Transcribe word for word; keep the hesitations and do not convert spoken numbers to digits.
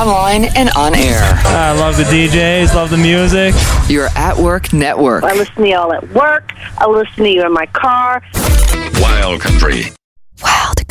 online and on air. I love the D Js, love the music. Your At Work Network. I listen to y'all at work. I listen to you in my car. Wild Country. Wild